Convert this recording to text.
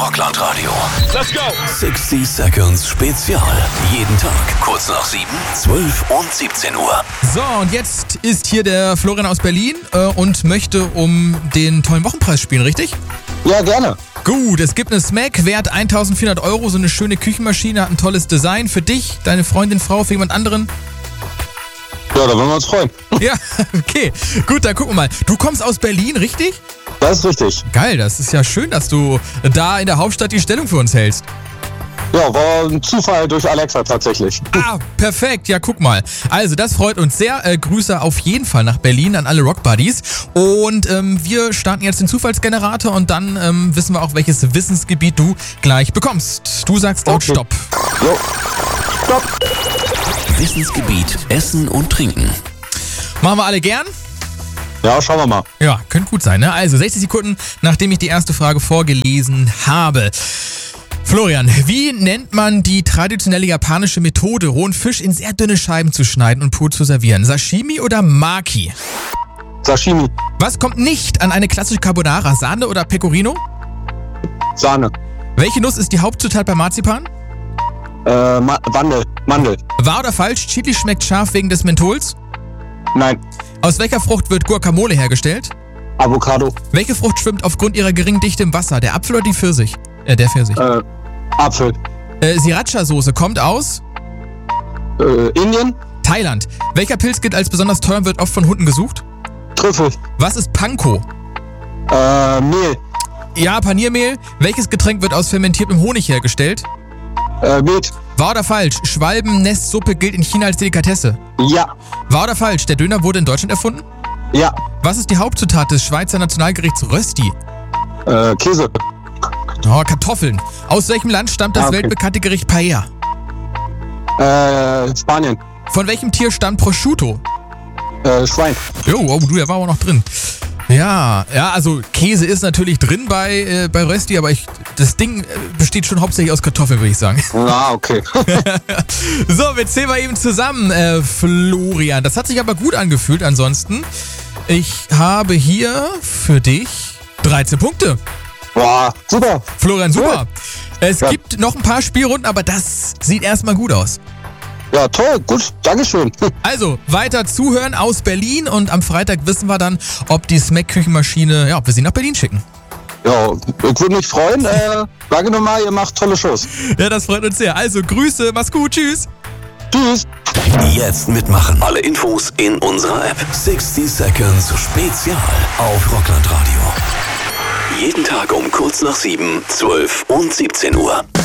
Rockland-Radio. Let's go! 60 Seconds Spezial. Jeden Tag kurz nach 7, 12 und 17 Uhr. So, und jetzt ist hier der Florian aus Berlin und möchte um den tollen Wochenpreis spielen, richtig? Ja, gerne. Gut, es gibt eine Smack, wert 1.400 €, so eine schöne Küchenmaschine, hat ein tolles Design für dich, deine Freundin, Frau, für jemand anderen. Ja, da wollen wir uns freuen. Ja, okay. Gut, dann gucken wir mal. Du kommst aus Berlin, richtig? Das ist richtig. Geil, das ist ja schön, dass du da in der Hauptstadt die Stellung für uns hältst. Ja, war ein Zufall durch Alexa tatsächlich. Ah, perfekt. Ja, guck mal. Also, das freut uns sehr. Grüße auf jeden Fall nach Berlin an alle Rockbuddies. Und wir starten jetzt den Zufallsgenerator und dann wissen wir auch, welches Wissensgebiet du gleich bekommst. Du sagst laut Okay. Stopp. Jo. Stopp. Wissensgebiet Essen und Trinken. Machen wir alle gern? Ja, schauen wir mal. Ja, könnte gut sein, ne? Also 60 Sekunden, nachdem ich die erste Frage vorgelesen habe. Florian, wie nennt man die traditionelle japanische Methode, rohen Fisch in sehr dünne Scheiben zu schneiden und pur zu servieren? Sashimi oder Maki? Sashimi. Was kommt nicht an eine klassische Carbonara? Sahne oder Pecorino? Sahne. Welche Nuss ist die Hauptzutat bei Marzipan? Mandel. Wahr oder falsch? Chili schmeckt scharf wegen des Menthols? Nein. Aus welcher Frucht wird Guacamole hergestellt? Avocado. Welche Frucht schwimmt aufgrund ihrer geringen Dichte im Wasser? Der Apfel oder die Pfirsich? Der Pfirsich. Apfel. Sriracha-Soße kommt aus Indien. Thailand. Welcher Pilz gilt als besonders teuer und wird oft von Hunden gesucht? Trüffel. Was ist Panko? Mehl. Ja, Paniermehl. Welches Getränk wird aus fermentiertem Honig hergestellt? Met. Wahr oder falsch? Schwalbennestsuppe gilt in China als Delikatesse. Ja. Wahr oder falsch? Der Döner wurde in Deutschland erfunden? Ja. Was ist die Hauptzutat des Schweizer Nationalgerichts Rösti? Käse. Oh, Kartoffeln. Aus welchem Land stammt das Okay. weltbekannte Gericht Paella? Spanien. Von welchem Tier stammt Prosciutto? Schwein. Jo, oh, du, der war aber noch drin. Ja, also Käse ist natürlich drin bei Rösti, aber das Ding besteht schon hauptsächlich aus Kartoffeln, würde ich sagen. Ah, okay. So, wir zählen mal eben zusammen, Florian. Das hat sich aber gut angefühlt ansonsten. Ich habe hier für dich 13 Punkte. Boah, super. Florian, super. Es Ja. gibt noch ein paar Spielrunden, aber das sieht erstmal gut aus. Ja, toll. Gut. Dankeschön. Also, weiter zuhören aus Berlin und am Freitag wissen wir dann, ob die Smack-Küchenmaschine, ob wir sie nach Berlin schicken. Ja, ich würde mich freuen. Danke nochmal, ihr macht tolle Shows. Ja, das freut uns sehr. Also, Grüße, mach's gut, tschüss. Tschüss. Jetzt mitmachen. Alle Infos in unserer App. 60 Seconds Spezial auf Rockland-Radio. Jeden Tag um kurz nach 7, 12 und 17 Uhr.